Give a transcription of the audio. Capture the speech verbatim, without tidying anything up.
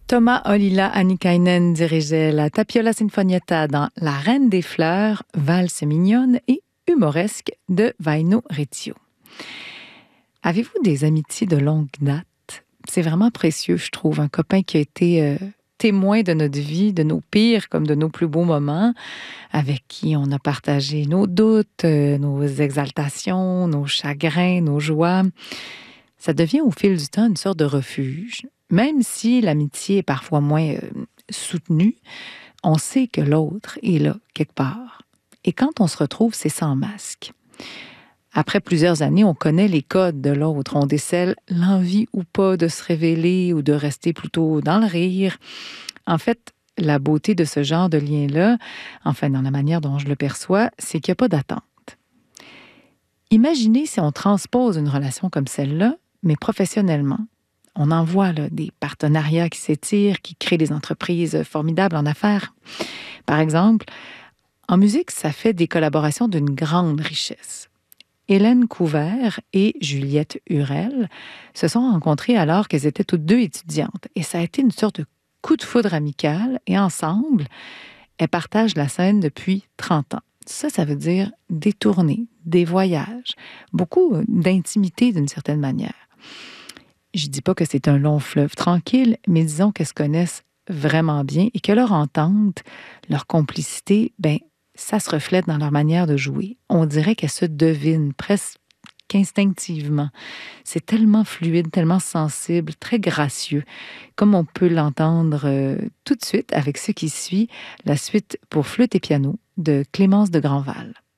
Thomas Ollila Annikainen dirigeait la Tapiola Sinfonietta dans La Reine des Fleurs, valse mignonne et humoresque de Vaino Reccio. Avez-vous des amitiés de longue date? C'est vraiment précieux, je trouve. Un copain qui a été euh, témoin de notre vie, de nos pires comme de nos plus beaux moments, avec qui on a partagé nos doutes, euh, nos exaltations, nos chagrins, nos joies. Ça devient au fil du temps une sorte de refuge. Même si l'amitié est parfois moins euh, soutenue, on sait que l'autre est là, quelque part. Et quand on se retrouve, c'est sans masque. Après plusieurs années, on connaît les codes de l'autre. On décèle l'envie ou pas de se révéler ou de rester plutôt dans le rire. En fait, la beauté de ce genre de lien-là, enfin dans la manière dont je le perçois, c'est qu'il n'y a pas d'attente. Imaginez si on transpose une relation comme celle-là, mais professionnellement. On en voit là, des partenariats qui s'étirent, qui créent des entreprises formidables en affaires. Par exemple, en musique, ça fait des collaborations d'une grande richesse. Hélène Couvert et Juliette Hurel se sont rencontrées alors qu'elles étaient toutes deux étudiantes. Et ça a été une sorte de coup de foudre amical. Et ensemble, elles partagent la scène depuis trente ans. Ça, ça veut dire des tournées, des voyages, beaucoup d'intimité d'une certaine manière. Je dis pas que c'est un long fleuve tranquille, mais disons qu'elles se connaissent vraiment bien et que leur entente, leur complicité, ben, ça se reflète dans leur manière de jouer. On dirait qu'elles se devinent presque instinctivement. C'est tellement fluide, tellement sensible, très gracieux, comme on peut l'entendre euh, tout de suite avec ce qui suit, la suite pour flûte et piano de Clémence de Grandval.